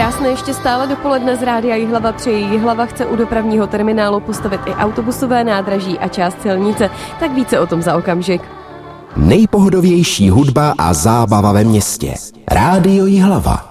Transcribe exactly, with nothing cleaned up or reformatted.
Krásné ještě stále dopoledne z Rádia Jihlava přeji. Jihlava chce u dopravního terminálu postavit i autobusové nádraží a část silnice. Tak více o tom za okamžik. Nejpohodovější hudba a zábava ve městě. Rádio Jihlava.